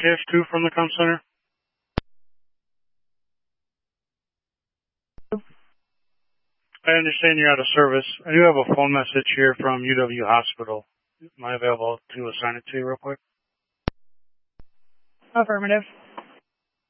KF2 from the comm center. I understand you're out of service. I do have a phone message here from UW Hospital. Am I available to assign it to you real quick? Affirmative.